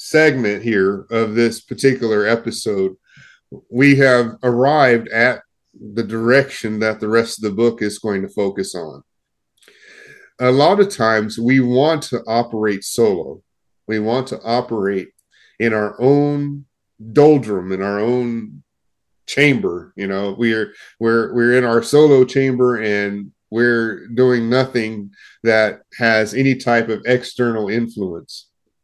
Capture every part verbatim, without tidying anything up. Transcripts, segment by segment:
segment here of this particular episode, we have arrived at the direction that the rest of the book is going to focus on. A lot of times we want to operate solo. We want to operate in our own doldrum, in our own chamber. You know, we're we're we're in our solo chamber and we're doing nothing that has any type of external influence.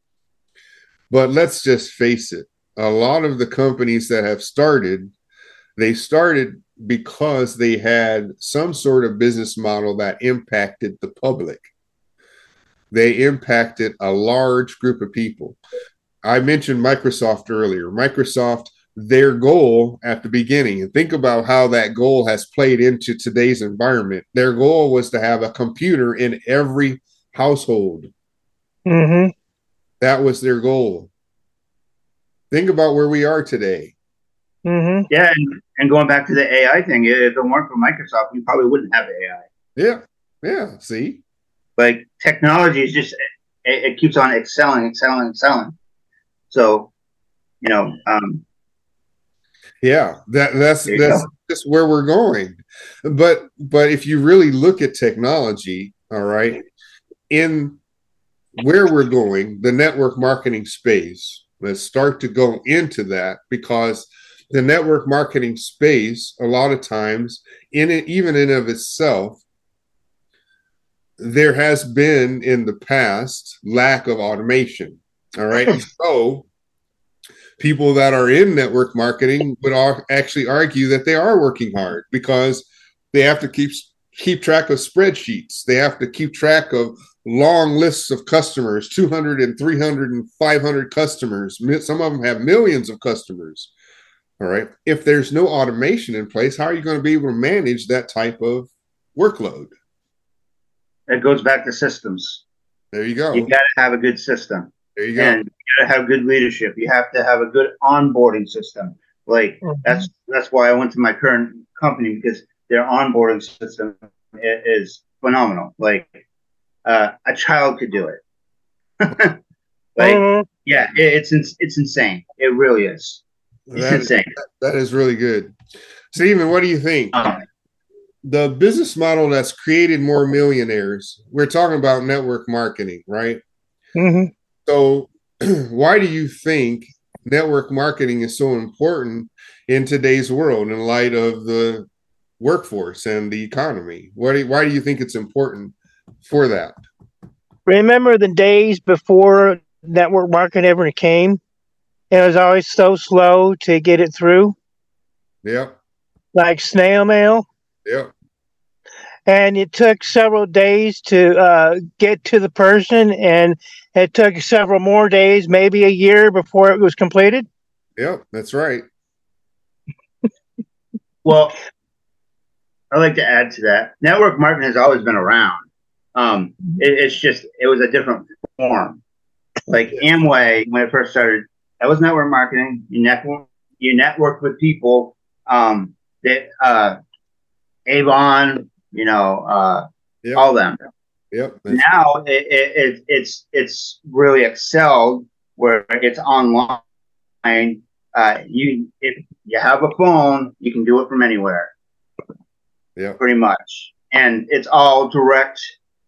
But let's just face it, a lot of the companies that have started, they started because they had some sort of business model that impacted the public. They impacted a large group of people. I mentioned Microsoft earlier. Microsoft, their goal at the beginning, and think about how that goal has played into today's environment. Their goal was to have a computer in every household. Mm-hmm. That was their goal. Think about where we are today. Mm-hmm. Yeah, and, and going back to the A I thing, if it weren't for Microsoft, you probably wouldn't have A I. Yeah, yeah, see? Like, technology is just, it, it keeps on excelling, excelling, excelling. So, you know, um, yeah, that that's that's go. just where we're going. But but if you really look at technology, all right, in where we're going, the network marketing space, let's start to go into that, because the network marketing space, a lot of times, in it, even in of itself, there has been in the past lack of automation. All right. So people that are in network marketing would actually argue that they are working hard because they have to keep keep track of spreadsheets. They have to keep track of long lists of customers, two hundred and three hundred and five hundred customers. Some of them have millions of customers. All right. If there's no automation in place, how are you going to be able to manage that type of workload? It goes back to systems. There you go. You got to have a good system. There you go. And you got to have good leadership. You have to have a good onboarding system. Like mm-hmm. that's that's why I went to my current company, because their onboarding system is phenomenal. Like uh, a child could do it. like mm-hmm. yeah, it, it's it's insane. It really is. It's that insane. Is, that is really good. Stephen, what do you think? Um, the business model that's created more millionaires, we're talking about network marketing, right? Mm-hmm. So why do you think network marketing is so important in today's world in light of the workforce and the economy? Why do you, why do you think it's important for that? Remember the days before network marketing ever came? It was always so slow to get it through. Yeah. Like snail mail. Yeah. And it took several days to uh, get to the person, and it took several more days, maybe a year, before it was completed. Yep, that's right. Well, I'd like to add to that. Network marketing has always been around. Um, it, it's just, it was a different form. Like Amway, when it first started, that was network marketing. You network, you network with people. Um, that uh, Avon, you know, uh, yep. all them. Yep. Now it, it, it's it's really excelled where it's online. Uh, you if you have a phone, you can do it from anywhere. Yeah. Pretty much, and it's all direct,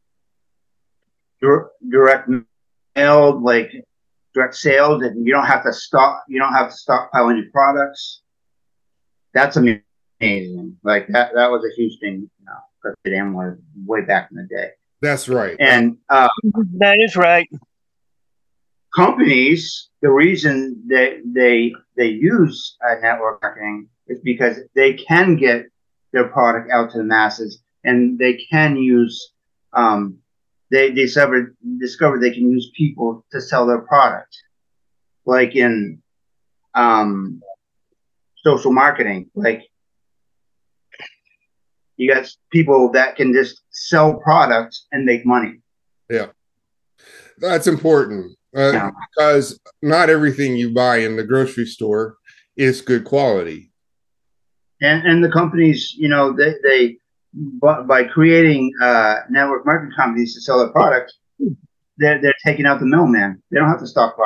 direct mailed, like direct sales, and you don't have to stock. You don't have to stockpile any products. That's amazing. Like that. That was a huge thing. You know, for Amway way back in the day. That's right. And uh, that is right. Companies, the reason that they they use uh, network marketing is because they can get their product out to the masses, and they can use um, they discovered discovered they can use people to sell their product, like in um, social marketing. Like you got people that can just sell products and make money. Yeah, that's important. Uh, yeah. Because not everything you buy in the grocery store is good quality. And and the companies, you know, they, they by creating uh, network marketing companies to sell their products, they're, they're taking out the middleman. They don't have to stockpile